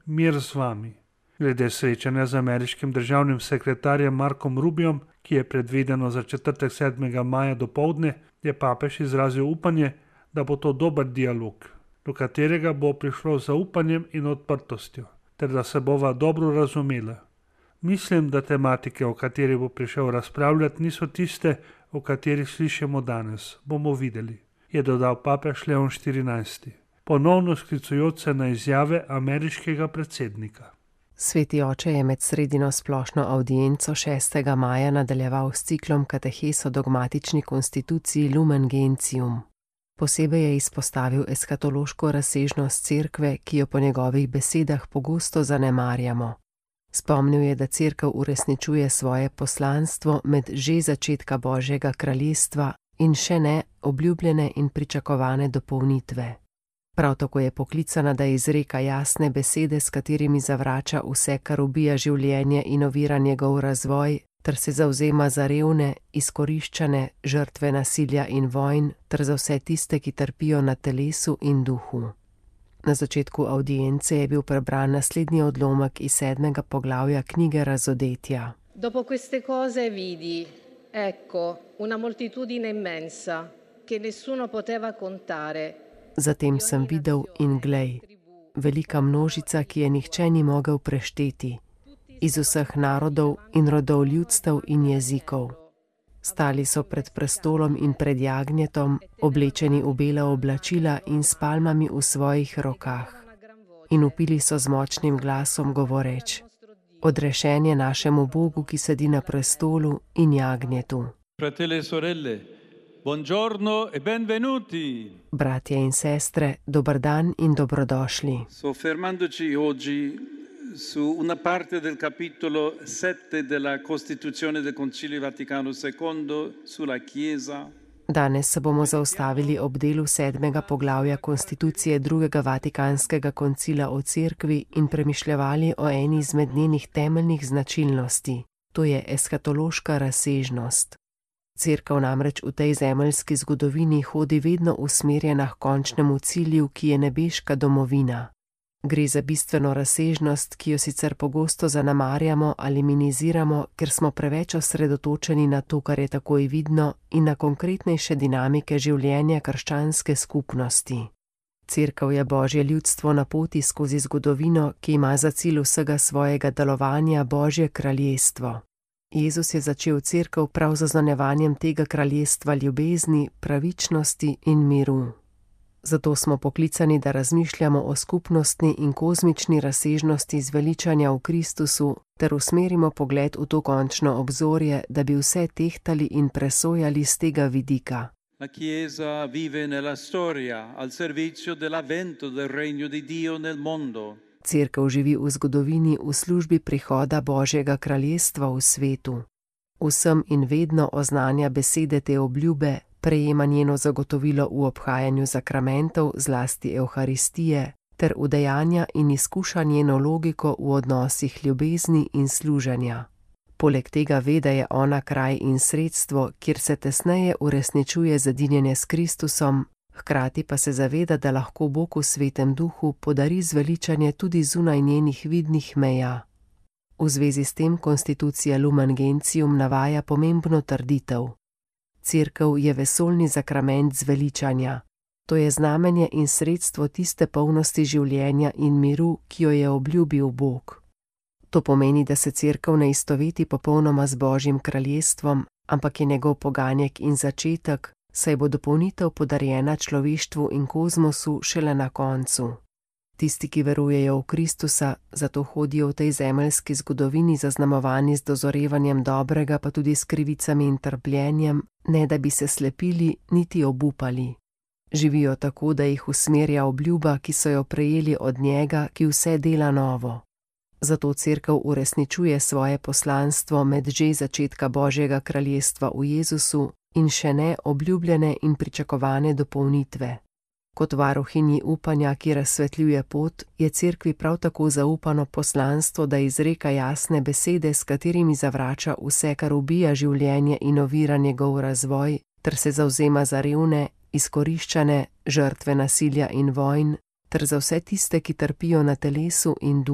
mir z vami. Glede srečanja z ameriškim državnim sekretarjem Markom Rubiom, ki je predvideno za četrtek 7. maja dopoldne, je papež izrazil upanje, da bo to dober dialog, do katerega bo prišlo z zaupanjem in odprtostjo, ter da se bova dobro razumela. Mislim, da tematike, o katerih bo prišel razpravljati, niso tiste, o katerih slišimo danes. Bomo videli, je dodal papež Leon XIV, ponovno sklicujoč se na izjave ameriškega predsednika. Sveti oče je med sredino splošno avdienco 6. maja nadaljeval s ciklom katehes o dogmatični konstituciji Lumen Gentium. Posebej je izpostavil eskatološko razsežnost cerkve, ki jo po njegovih besedah pogosto zanemarjamo. Spomnil je, da cerkev uresničuje svoje poslanstvo med že začetka Božjega kraljestva in še ne obljubljene in pričakovane dopolnitve. Prav tako je poklicana, da izreka jasne besede, s katerimi zavrača vse, kar ubija življenje in ovira njegov razvoj, ter se zavzema za revne, izkoriščane, žrtve nasilja in vojn, ter za vse tiste, ki trpijo na telesu in duhu. Na začetku avdience je bil prebran naslednji odlomek iz 7. poglavja knjige Razodetja. Dopo queste cose vidi, ecco, una moltitudine immensa, che nessuno poteva contare. Zatem sem videl in glej, velika množica, ki je nihče ni mogel prešteti, iz vseh narodov in rodov ljudstev in jezikov. Stali so pred prestolom in pred jagnjetom, oblečeni v bela oblačila in s palmami v svojih rokah. In vpili so z močnim glasom govoreč: Odrešen je našemu Bogu, ki sedi na prestolu in jagnjetu. Fratelli e sorelle, buongiorno e benvenuti. Bratje in sestre, dober dan in dobrodošli. Soffermandoci oggi su una parte del capitolo 7 della Costituzione del Concilio Vaticano II sulla Chiesa. Danes se bomo zaustavili ob delu 7. poglavja konstitucije 2. Vatikanskega koncila o cerkvi in premišljevali o eni izmed njenih temeljnih značilnosti, to je eskatološka razsežnost. Cerkev namreč v tej zemeljski zgodovini hodi vedno usmerjena k končnemu cilju, ki je nebeška domovina. Gre za bistveno razsežnost, ki jo sicer pogosto zanemarjamo ali minimiziramo, ker smo preveč osredotočeni na to, kar je takoj vidno, in na konkretnejše dinamike življenja krščanske skupnosti. Cerkev je Božje ljudstvo na poti skozi zgodovino, ki ima za cilj vsega svojega delovanja Božje kraljestvo. Jezus je začel cerkev prav z zaznanjevanjem tega kraljestva ljubezni, pravičnosti in miru. Zato smo poklicani, da razmišljamo o skupnostni in kozmični razsežnosti zveličanja v Kristusu ter usmerimo pogled v to končno obzorje, da bi vse tehtali in presojali z tega vidika. La Chiesa vive nella storia al servizio dell'avvento del regno di Dio nel mondo. Cerkev živi v zgodovini v službi prihoda Božjega kraljestva v svetu. Vsem in vedno oznanja besede te obljube, prejema njeno zagotovilo v obhajanju zakramentov, zlasti Evharistije, ter udejanja in izkuša njeno logiko v odnosih ljubezni in služenja. Poleg tega ve, da je ona kraj in sredstvo, kjer se tesneje uresničuje zedinjenje s Kristusom, hkrati pa se zaveda, da lahko Bog v Svetem Duhu podari zveličanje tudi zunaj njenih vidnih meja. V zvezi s tem konstitucija Lumen Gentium navaja pomembno trditev. Cerkev je vesoljni zakrament zveličanja. To je znamenje in sredstvo tiste polnosti življenja in miru, ki jo je obljubil Bog. To pomeni, da se cerkev ne istoveti popolnoma z Božjim kraljestvom, ampak je njegov poganjek in začetek, saj bo dopolnitev podarjena človeštvu in kozmosu šele na koncu. Tisti, ki verujejo v Kristusa, zato hodijo v tej zemeljski zgodovini zaznamovani z dozorevanjem dobrega, pa tudi s krivicami in trpljenjem, ne da bi se slepili niti obupali. Živijo tako, da jih usmerja obljuba, ki so jo prejeli od njega, ki vse dela novo. Zato cerkev uresničuje svoje poslanstvo med že začetka Božjega kraljestva v Jezusu in še ne obljubljene in pričakovane dopolnitve. Kot varuhinji upanja, ki razsvetljuje pot, je cerkvi prav tako zaupano poslanstvo, da izreka jasne besede, s katerimi zavrača vse, kar ubija življenje in ovira njegov razvoj, ter se zavzema za revne, izkoriščane, žrtve nasilja in vojn, ter za vse tiste, ki trpijo na telesu in duhu.